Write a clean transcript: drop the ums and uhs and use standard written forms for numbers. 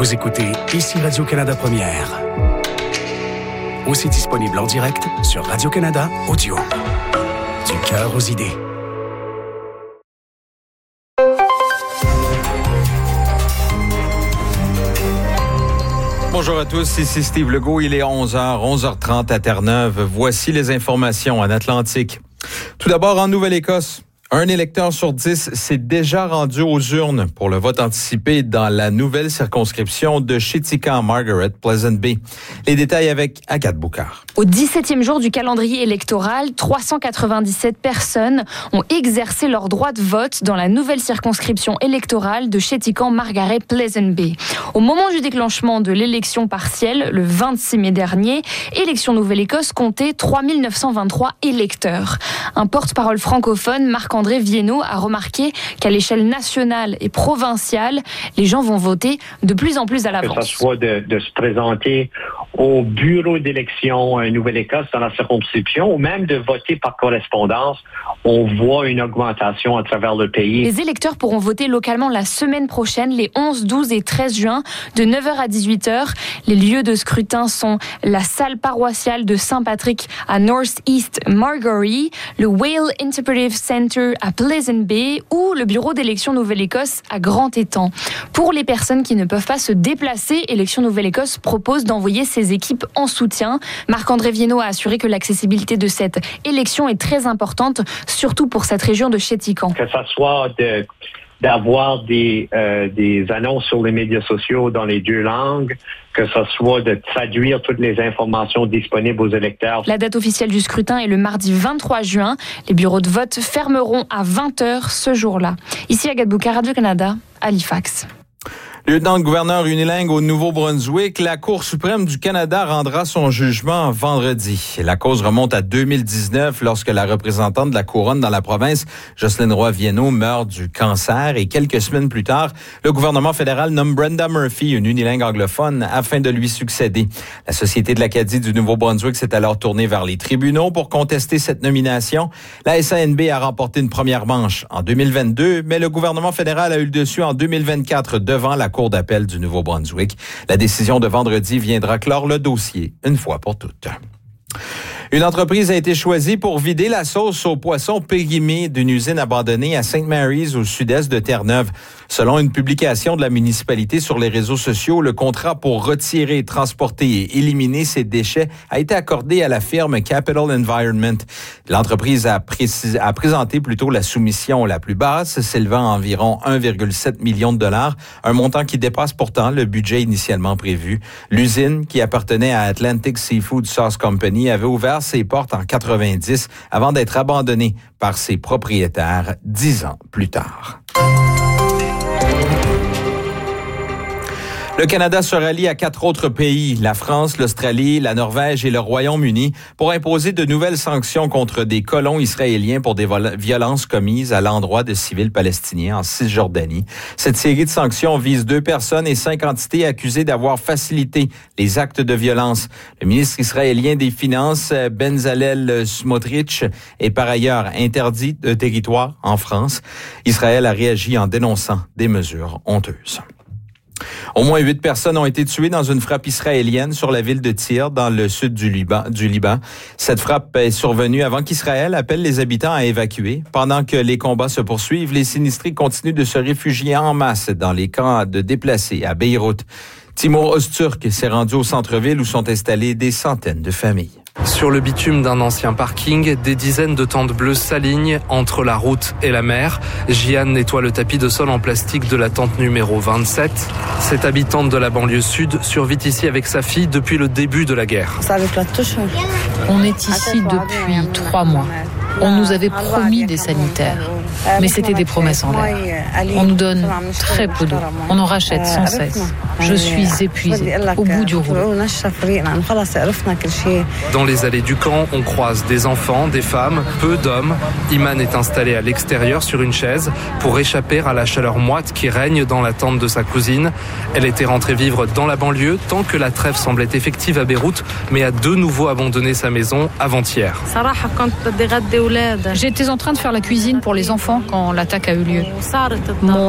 Vous écoutez ici Radio-Canada Première. Aussi disponible en direct sur Radio-Canada Audio. Du cœur aux idées. Bonjour à tous, ici Steve Legault. Il est 11h30 à Terre-Neuve. Voici les informations en Atlantique. Tout d'abord, en Nouvelle-Écosse. Un électeur sur 10 s'est déjà rendu aux urnes pour le vote anticipé dans la nouvelle circonscription de Chéticamp-Margaret-Pleasant Bay. Les détails avec Agathe Boucard. Au 17e jour du calendrier électoral, 397 personnes ont exercé leur droit de vote dans la nouvelle circonscription électorale de Chéticamp-Margaret-Pleasant Bay. Au moment du déclenchement de l'élection partielle, le 26 mai dernier, Élections Nouvelle-Écosse comptait 3923 électeurs. Un porte-parole francophone, Marc-André Viennot, a remarqué qu'à l'échelle nationale et provinciale, les gens vont voter de plus en plus à l'avance. Que ce soit de se présenter au bureau d'élection Nouvelle-Écosse dans la circonscription ou même de voter par correspondance, on voit une augmentation à travers le pays. Les électeurs pourront voter localement la semaine prochaine, les 11, 12 et 13 juin, de 9h à 18h. Les lieux de scrutin sont la salle paroissiale de Saint-Patrick à North East Margaree, le Whale Interpretive Center à Pleasant Bay ou le bureau d'élection Nouvelle-Écosse à Grand-Étang. Pour les personnes qui ne peuvent pas se déplacer, Élections Nouvelle-Écosse propose d'envoyer ses équipes en soutien. Marc-André Viennot a assuré que l'accessibilité de cette élection est très importante, surtout pour cette région de Chéticamp. Que ça soit d'avoir des annonces sur les médias sociaux dans les deux langues, que ce soit de traduire toutes les informations disponibles aux électeurs. La date officielle du scrutin est le mardi 23 juin. Les bureaux de vote fermeront à 20h ce jour-là. Ici Agathe Boucard, Radio-Canada, Halifax. Lieutenant-gouverneur unilingue au Nouveau-Brunswick, la Cour suprême du Canada rendra son jugement vendredi. La cause remonte à 2019 lorsque la représentante de la couronne dans la province, Jocelyne Roy-Viennot, meurt du cancer et quelques semaines plus tard, le gouvernement fédéral nomme Brenda Murphy, une unilingue anglophone, afin de lui succéder. La Société de l'Acadie du Nouveau-Brunswick s'est alors tournée vers les tribunaux pour contester cette nomination. La SANB a remporté une première manche en 2022, mais le gouvernement fédéral a eu le dessus en 2024 devant la Cour d'appel du Nouveau-Brunswick. La décision de vendredi viendra clore le dossier une fois pour toutes. Une entreprise a été choisie pour vider la sauce aux poissons périmés d'une usine abandonnée à St. Mary's au sud-est de Terre-Neuve. Selon une publication de la municipalité sur les réseaux sociaux, le contrat pour retirer, transporter et éliminer ces déchets a été accordé à la firme Capital Environment. L'entreprise a présenté plutôt la soumission la plus basse, s'élevant à environ 1,7 million de dollars, un montant qui dépasse pourtant le budget initialement prévu. L'usine, qui appartenait à Atlantic Seafood Sauce Company, avait ouvert ses portes en 90 avant d'être abandonnée par ses propriétaires 10 ans plus tard. Le Canada se rallie à 4 autres pays, la France, l'Australie, la Norvège et le Royaume-Uni, pour imposer de nouvelles sanctions contre des colons israéliens pour des violences commises à l'endroit de civils palestiniens en Cisjordanie. Cette série de sanctions vise 2 personnes et 5 entités accusées d'avoir facilité les actes de violence. Le ministre israélien des Finances, Bezalel Smotrich, est par ailleurs interdit de territoire en France. Israël a réagi en dénonçant des mesures honteuses. Au moins 8 personnes ont été tuées dans une frappe israélienne sur la ville de Tyr, dans le sud du Liban. Cette frappe est survenue avant qu'Israël appelle les habitants à évacuer. Pendant que les combats se poursuivent, les sinistrés continuent de se réfugier en masse dans les camps de déplacés à Beyrouth. Timur Öztürk s'est rendu au centre-ville où sont installées des centaines de familles. Sur le bitume d'un ancien parking, des dizaines de tentes bleues s'alignent entre la route et la mer. Jian nettoie le tapis de sol en plastique de la tente numéro 27. Cette habitante de la banlieue sud survit ici avec sa fille depuis le début de la guerre. On est ici depuis 3 mois. On nous avait promis des sanitaires, mais c'était des promesses en l'air. On nous donne très peu d'eau. On en rachète sans cesse. Je suis épuisée, au bout du rouleau. Dans les allées du camp, on croise des enfants, des femmes, peu d'hommes. Iman est installée à l'extérieur sur une chaise pour échapper à la chaleur moite qui règne dans la tente de sa cousine. Elle était rentrée vivre dans la banlieue tant que la trêve semblait effective à Beyrouth, mais a de nouveau abandonné sa maison avant-hier. J'étais en train de faire la cuisine pour les enfants quand l'attaque a eu lieu. Mon